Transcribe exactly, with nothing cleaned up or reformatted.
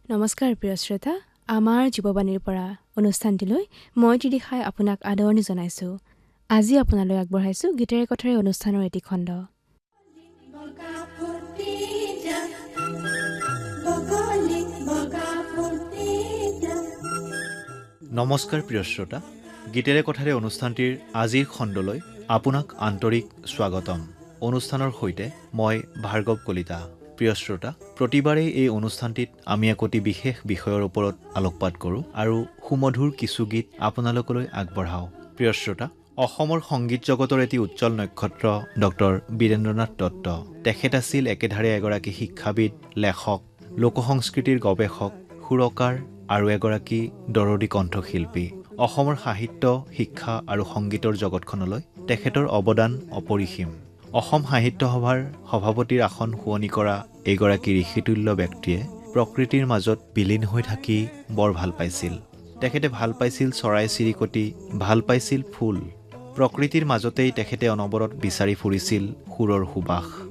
নমস্কাৰ প্ৰিয় শ্ৰোতা, আমাৰ জীৱবাণীৰ পৰা অনুষ্ঠানটিলৈ মই ত্ৰিদিশাই আপোনাক আদৰণি জনাইছোঁ। আজি আপোনালৈ আগবঢ়াইছোঁ গীতেৰে কথাৰে অনুষ্ঠানৰ এটি খণ্ড। নমস্কাৰ প্ৰিয় শ্ৰোতা, গীতেৰে কথাৰে অনুষ্ঠানটিৰ আজিৰ খণ্ডলৈ আপোনাক আন্তৰিক স্বাগতম। অনুষ্ঠানৰ সৈতে মই ভাৰ্গৱ কলিতা। প্ৰিয় শ্ৰোতা, প্ৰতিবাৰেই এই অনুষ্ঠানটিত আমি একোটি বিশেষ বিষয়ৰ ওপৰত আলোকপাত কৰোঁ আৰু সুমধুৰ কিছু গীত আপোনালোকলৈ আগবঢ়াওঁ। প্ৰিয় শ্ৰোতা, অসমৰ সংগীত জগতৰ এটি উজ্জ্বল নক্ষত্ৰ ডক্টৰ বীৰেন্দ্ৰনাথ দত্ত। তেখেত আছিল একেধাৰে এগৰাকী শিক্ষাবিদ, লেখক, লোকসংস্কৃতিৰ গৱেষক, সুৰকাৰ আৰু এগৰাকী দৰদী কণ্ঠশিল্পী। অসমৰ সাহিত্য, শিক্ষা আৰু সংগীতৰ জগতখনলৈ তেখেতৰ অৱদান অপৰিসীম। অসম সাহিত্য সভাৰ সভাপতিৰ আসন শুৱনি কৰা এইগৰাকী ঋষিতুল্য ব্যক্তিয়ে প্ৰকৃতিৰ মাজত বিলীন হৈ থাকি বৰ ভাল পাইছিল। তেখেতে ভাল পাইছিল চৰাই চিৰিকটি, ভাল পাইছিল ফুল। প্ৰকৃতিৰ মাজতেই তেখেতে অনবৰত বিচাৰি ফুৰিছিল সুৰৰ সুবাস।